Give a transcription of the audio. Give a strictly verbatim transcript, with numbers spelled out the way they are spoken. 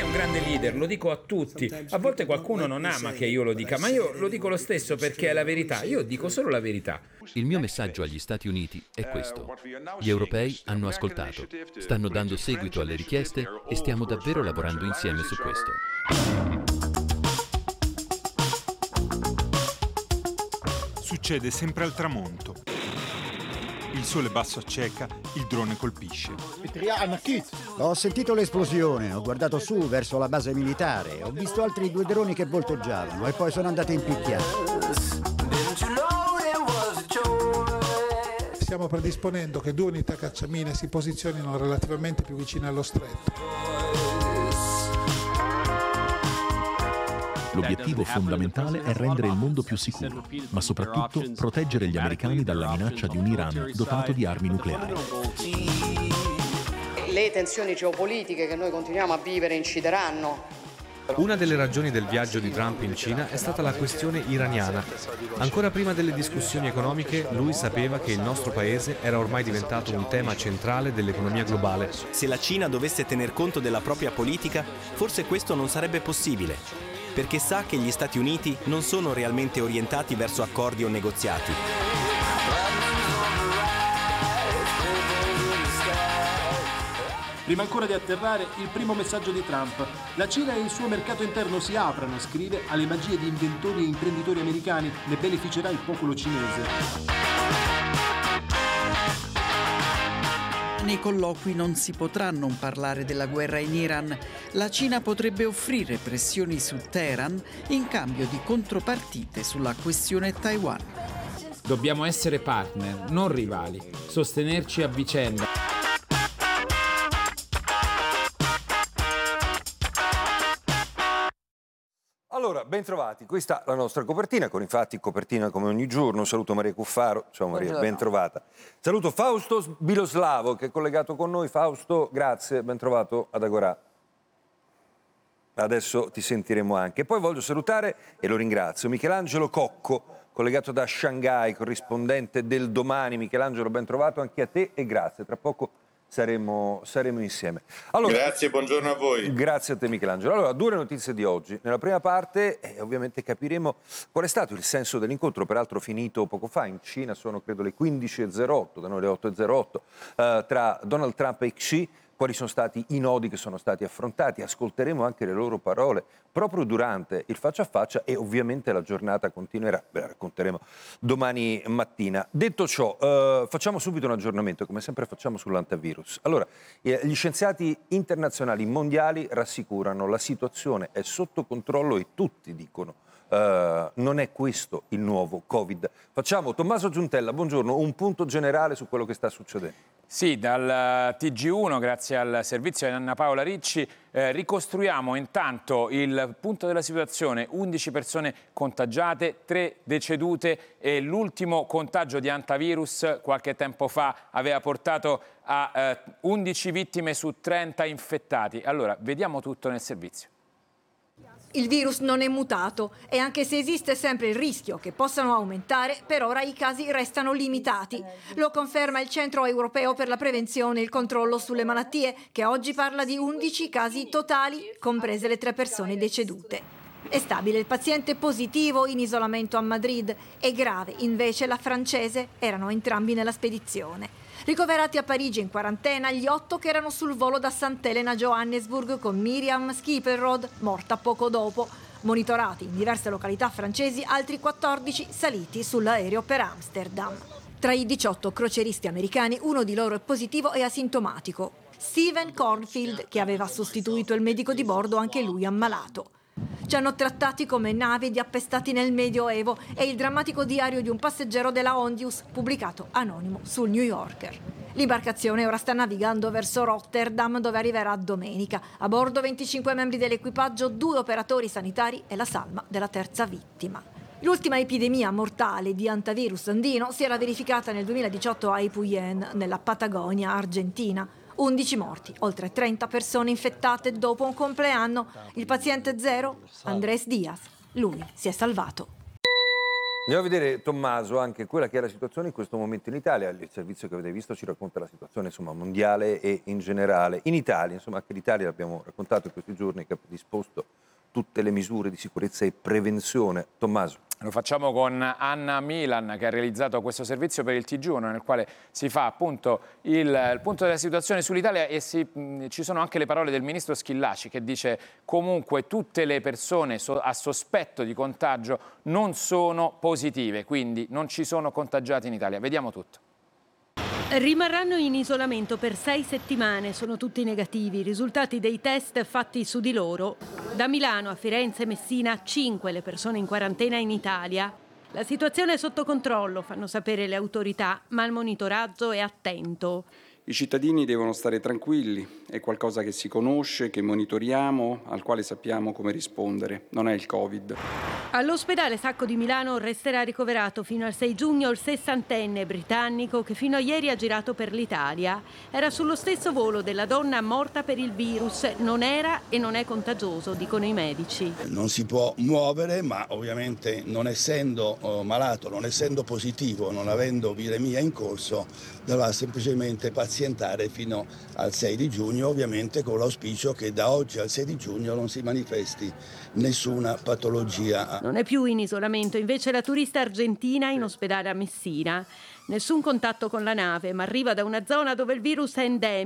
un grande leader, lo dico a tutti. A volte qualcuno non ama che io lo dica, ma io lo dico lo stesso perché è la verità. Io dico solo la verità. Il mio messaggio agli Stati Uniti è questo. Gli europei hanno ascoltato, stanno dando seguito alle richieste e stiamo davvero lavorando insieme su questo. Succede sempre al tramonto. Il sole basso acceca, il drone colpisce. Ho sentito l'esplosione, ho guardato su verso la base militare, ho visto altri due droni che volteggiavano e poi sono andati in picchiata. Stiamo predisponendo che due unità cacciamine si posizionino relativamente più vicine allo stretto. L'obiettivo fondamentale è rendere il mondo più sicuro, ma soprattutto proteggere gli americani dalla minaccia di un Iran dotato di armi nucleari. Le tensioni geopolitiche che noi continuiamo a vivere incideranno. Una delle ragioni del viaggio di Trump in Cina è stata la questione iraniana. Ancora prima delle discussioni economiche, lui sapeva che il nostro paese era ormai diventato un tema centrale dell'economia globale. Se la Cina dovesse tener conto della propria politica, forse questo non sarebbe possibile, perché sa che gli Stati Uniti non sono realmente orientati verso accordi o negoziati. Prima ancora di atterrare, il primo messaggio di Trump. La Cina e il suo mercato interno si aprano, scrive, alle magie di inventori e imprenditori americani. Ne beneficerà il popolo cinese. Nei colloqui non si potrà non parlare della guerra in Iran. La Cina potrebbe offrire pressioni su Teheran in cambio di contropartite sulla questione Taiwan. Dobbiamo essere partner, non rivali, sostenerci a vicenda. Allora, ben trovati, questa è la nostra copertina, con infatti copertina come ogni giorno. Saluto Maria Cuffaro, ciao Maria, Buongiorno. ben trovata. Saluto Fausto Biloslavo che è collegato con noi. Fausto, grazie, ben trovato ad Agorà. Adesso ti sentiremo anche. Poi voglio salutare, e lo ringrazio, Michelangelo Cocco, collegato da Shanghai, corrispondente del Domani. Michelangelo, ben trovato anche a te e grazie, tra poco Saremo, saremo insieme. Allora, grazie, buongiorno a voi. Grazie a te Michelangelo. Allora, due notizie di oggi. Nella prima parte eh, ovviamente capiremo qual è stato il senso dell'incontro, peraltro finito poco fa in Cina, sono credo le quindici e zero otto, da noi le otto e zero otto, eh, tra Donald Trump e Xi. Quali sono stati i nodi che sono stati affrontati? Ascolteremo anche le loro parole proprio durante il faccia a faccia e ovviamente la giornata continuerà, ve la racconteremo domani mattina. Detto ciò, eh, facciamo subito un aggiornamento, come sempre facciamo sull'antivirus. Allora, eh, gli scienziati internazionali mondiali rassicurano, la situazione è sotto controllo e tutti dicono Uh, non è questo il nuovo Covid. Facciamo, Tommaso Giuntella, buongiorno, un punto generale su quello che sta succedendo. Sì, dal T G uno, grazie al servizio di Anna Paola Ricci, eh, ricostruiamo intanto il punto della situazione: undici persone contagiate, tre decedute e l'ultimo contagio di antivirus qualche tempo fa aveva portato a eh, undici vittime su trenta infettati. Allora, vediamo tutto nel servizio. Il virus non è mutato e anche se esiste sempre il rischio che possano aumentare, per ora i casi restano limitati. Lo conferma il Centro Europeo per la Prevenzione e il Controllo sulle Malattie, che oggi parla di undici casi totali, comprese le tre persone decedute. È stabile il paziente positivo in isolamento a Madrid e grave invece la francese, erano entrambi nella spedizione. Ricoverati a Parigi in quarantena gli otto che erano sul volo da Sant'Elena a Johannesburg con Miriam Schipperrod, morta poco dopo. Monitorati in diverse località francesi altri quattordici saliti sull'aereo per Amsterdam. Tra i diciotto crocieristi americani uno di loro è positivo e asintomatico. Steven Cornfield, che aveva sostituito il medico di bordo, anche lui ammalato. Ci hanno trattati come navi di appestati nel Medioevo, è il drammatico diario di un passeggero della Ondius, pubblicato anonimo sul New Yorker. L'imbarcazione ora sta navigando verso Rotterdam, dove arriverà domenica. A bordo venticinque membri dell'equipaggio, due operatori sanitari e la salma della terza vittima. L'ultima epidemia mortale di antivirus andino si era verificata nel duemiladiciotto a Epuyén, nella Patagonia argentina. undici morti, oltre trenta persone infettate dopo un compleanno. Il paziente zero, Andrés Diaz. Lui si è salvato. Andiamo a vedere, Tommaso, anche quella che è la situazione in questo momento in Italia. Il servizio che avete visto ci racconta la situazione, insomma, mondiale e in generale. In Italia, insomma, anche l'Italia, l'abbiamo raccontato in questi giorni, che ha disposto tutte le misure di sicurezza e prevenzione. Tommaso. Lo facciamo con Anna Milan, che ha realizzato questo servizio per il T G uno, nel quale si fa appunto il, il punto della situazione sull'Italia e si, mh, ci sono anche le parole del ministro Schillaci, che dice comunque tutte le persone so, a sospetto di contagio non sono positive, quindi non ci sono contagiati in Italia. Vediamo tutto. Rimarranno in isolamento per sei settimane, sono tutti negativi, i risultati dei test fatti su di loro. Da Milano a Firenze e Messina, cinque le persone in quarantena in Italia. La situazione è sotto controllo, fanno sapere le autorità, ma il monitoraggio è attento. I cittadini devono stare tranquilli, è qualcosa che si conosce, che monitoriamo, al quale sappiamo come rispondere, non è il Covid. All'ospedale Sacco di Milano resterà ricoverato fino al sei giugno il sessantenne britannico che fino a ieri ha girato per l'Italia. Era sullo stesso volo della donna morta per il virus, non era e non è contagioso, dicono i medici. Non si può muovere, ma ovviamente non essendo oh, malato, non essendo positivo, non avendo viremia in corso, dovrà semplicemente pazientare fino al sei di giugno, ovviamente con l'auspicio che da oggi al sei di giugno non si manifesti nessuna patologia. Non è più in isolamento, invece la turista argentina in ospedale a Messina. Nessun contatto con la nave, ma arriva da una zona dove il virus è endemico.